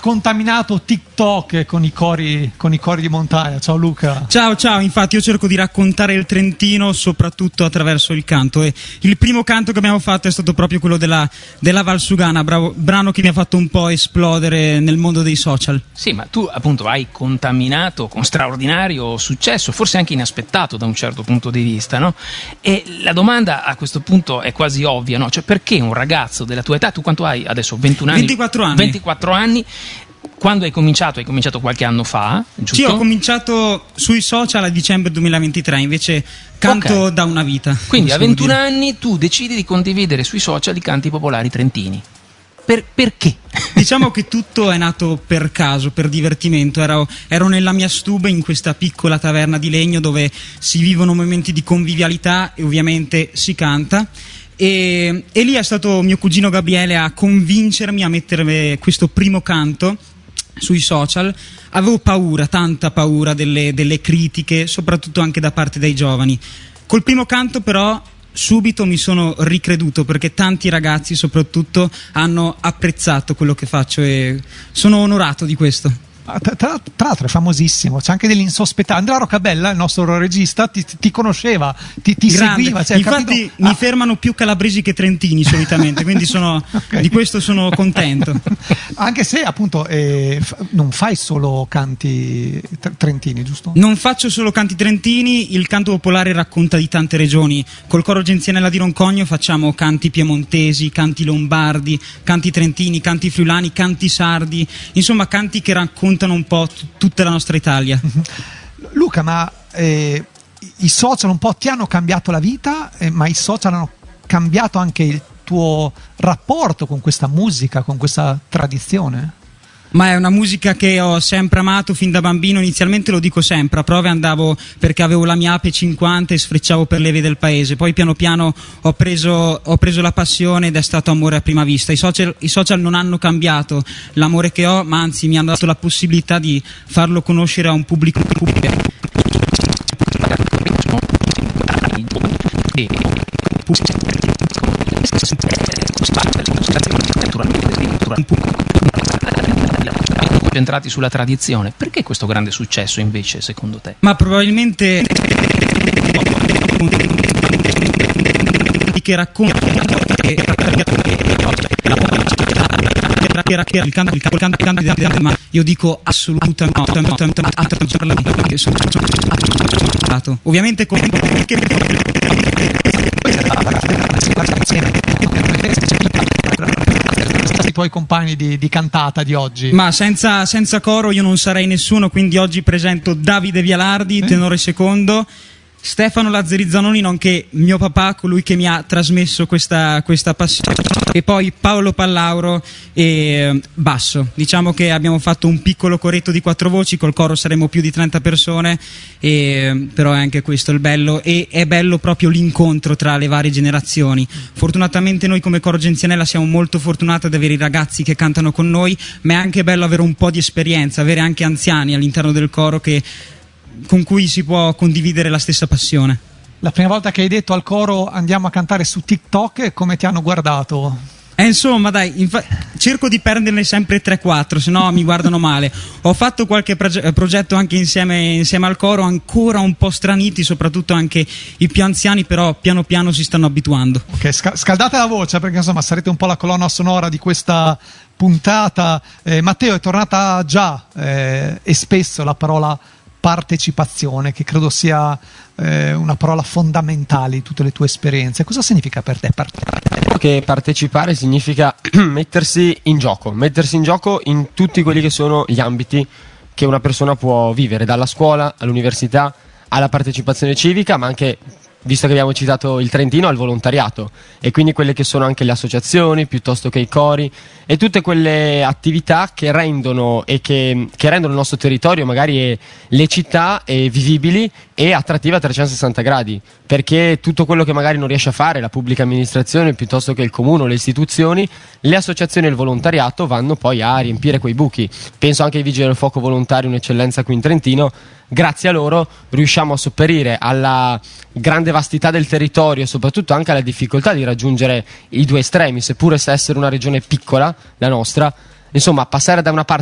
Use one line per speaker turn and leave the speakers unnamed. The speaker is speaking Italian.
contaminato TikTok con i cori di montagna. Ciao Luca.
Ciao, infatti io cerco di raccontare il Trentino soprattutto attraverso il canto, e il primo canto che abbiamo fatto è stato proprio quello della Valsugana, brano che mi ha fatto un po' esplodere nel mondo dei social.
Sì, ma tu appunto hai contaminato con straordinario successo, forse anche inaspettato da un certo punto di vista, no? E la domanda a questo punto è quasi ovvia, no? Cioè, perché un ragazzo della tua età, tu quanto hai adesso? 21 anni? 24 anni. Quando hai cominciato qualche anno fa, giusto?
Sì, ho cominciato sui social a dicembre 2023, invece canto da una vita.
Quindi a 21 anni tu decidi di condividere sui social i canti popolari trentini. Perché?
Diciamo che tutto è nato per caso, per divertimento. Ero nella mia stuba in questa piccola taverna di legno dove si vivono momenti di convivialità e ovviamente si canta. E lì è stato mio cugino Gabriele a convincermi a mettere questo primo canto sui social. Avevo paura, tanta paura delle critiche, soprattutto anche da parte dei giovani. Col primo canto però subito mi sono ricreduto, perché tanti ragazzi soprattutto hanno apprezzato quello che faccio e sono onorato di questo.
Tra l'altro è famosissimo, c'è anche dell'insospettato. Andrea Roccabella, il nostro regista, ti conosceva, ti seguiva. Cioè,
infatti mi fermano più calabresi che trentini solitamente, quindi okay. Di questo sono contento.
Anche se appunto non fai solo canti trentini, giusto?
Non faccio solo canti trentini, il canto popolare racconta di tante regioni. Col coro Genzianella di Roncogno facciamo canti piemontesi, canti lombardi, canti trentini, canti friulani, canti sardi, insomma canti che raccontano un po' tutta la nostra Italia.
Luca, ma i social un po' ti hanno cambiato la vita, ma i social hanno cambiato anche il tuo rapporto con questa musica, con questa tradizione?
Ma è una musica che ho sempre amato fin da bambino. Inizialmente, lo dico sempre, a prove andavo perché avevo la mia Ape 50 e sfrecciavo per le vie del paese. Poi piano piano ho preso la passione ed è stato amore a prima vista. I social non hanno cambiato l'amore che ho, ma anzi mi hanno dato la possibilità di farlo conoscere a un pubblico
concentrati sulla tradizione. Perché questo grande successo invece, secondo te?
Ma probabilmente che racconta il canto, ma io dico assolutamente ovviamente
i tuoi compagni di cantata di oggi.
Ma senza coro io non sarei nessuno, quindi oggi presento Davide Vialardi, tenore secondo, Stefano Lazzeri Zanoni, nonché mio papà, colui che mi ha trasmesso questa passione, e poi Paolo Pallauro e basso. Diciamo che abbiamo fatto un piccolo coretto di 4 voci, col coro saremo più di 30 persone, però è anche questo il bello, e è bello proprio l'incontro tra le varie generazioni. Fortunatamente noi come coro Genzianella siamo molto fortunati ad avere i ragazzi che cantano con noi, ma è anche bello avere un po' di esperienza, avere anche anziani all'interno del coro con cui si può condividere la stessa passione.
La prima volta che hai detto al coro andiamo a cantare su TikTok, come ti hanno guardato?
Insomma dai, cerco di prenderne sempre 3-4, se no mi guardano male. Ho fatto qualche progetto anche insieme al coro, ancora un po' straniti, soprattutto anche i più anziani, però piano piano si stanno abituando. Ok,
scaldate la voce, perché insomma sarete un po' la colonna sonora di questa puntata. Matteo, è tornata già e spesso la parola partecipazione, che credo sia una parola fondamentale di tutte le tue esperienze. Cosa significa per te partecipare?
Che partecipare significa mettersi in gioco in tutti quelli che sono gli ambiti che una persona può vivere, dalla scuola all'università, alla partecipazione civica, ma anche, visto che abbiamo citato il Trentino, al volontariato, e quindi quelle che sono anche le associazioni piuttosto che i cori e tutte quelle attività che rendono il nostro territorio, magari le città, vivibili e attrattive a 360 gradi, perché tutto quello che magari non riesce a fare la pubblica amministrazione piuttosto che il comune o le istituzioni, le associazioni e il volontariato vanno poi a riempire quei buchi. Penso anche ai vigili del fuoco volontari, un'eccellenza qui in Trentino. Grazie a loro riusciamo a sopperire alla grande vastità del territorio e soprattutto anche alla difficoltà di raggiungere i due estremi, seppure essere una regione piccola, la nostra. Insomma, passare da una parte